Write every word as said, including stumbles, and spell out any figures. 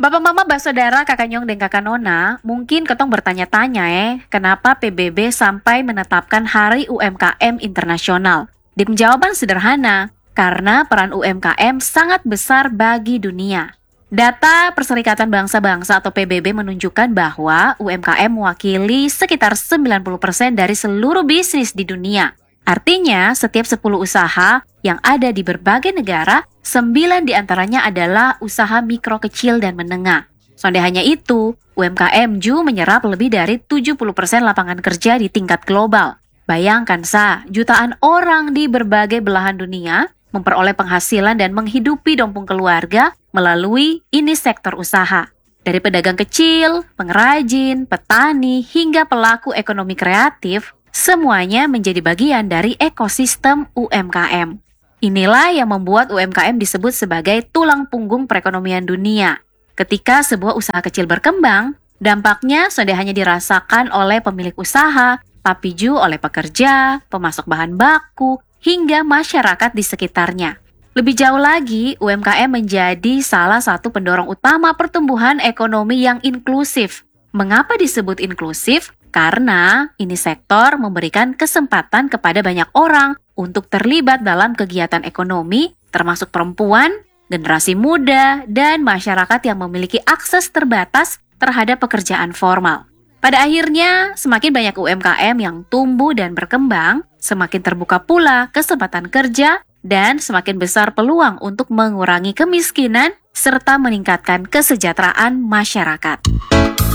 Bapak Mama, Mbak Saudara, Kakak Nyong, dan Kakak Nona, mungkin ketong bertanya-tanya eh, kenapa P B B sampai menetapkan Hari U M K M Internasional? Di penjawaban sederhana, karena peran U M K M sangat besar bagi dunia. Data Perserikatan Bangsa-Bangsa atau P B B menunjukkan bahwa U M K M mewakili sekitar sembilan puluh persen dari seluruh bisnis di dunia. Artinya, setiap sepuluh usaha yang ada di berbagai negara, sembilan diantaranya adalah usaha mikro, kecil, dan menengah. Sonde hanya itu, U M K M juga menyerap lebih dari tujuh puluh persen lapangan kerja di tingkat global. Bayangkan sa, jutaan orang di berbagai belahan dunia memperoleh penghasilan dan menghidupi dompung keluarga melalui ini sektor usaha. Dari pedagang kecil, pengrajin, petani, hingga pelaku ekonomi kreatif, semuanya menjadi bagian dari ekosistem U M K M. Inilah yang membuat U M K M disebut sebagai tulang punggung perekonomian dunia. Ketika sebuah usaha kecil berkembang, dampaknya sudah hanya dirasakan oleh pemilik usaha, tapi juga oleh pekerja, pemasok bahan baku, hingga masyarakat di sekitarnya. Lebih jauh lagi, U M K M menjadi salah satu pendorong utama pertumbuhan ekonomi yang inklusif. Mengapa disebut inklusif? Karena ini sektor memberikan kesempatan kepada banyak orang untuk terlibat dalam kegiatan ekonomi, termasuk perempuan, generasi muda, dan masyarakat yang memiliki akses terbatas terhadap pekerjaan formal. Pada akhirnya, semakin banyak U M K M yang tumbuh dan berkembang, semakin terbuka pula kesempatan kerja, dan semakin besar peluang untuk mengurangi kemiskinan serta meningkatkan kesejahteraan masyarakat.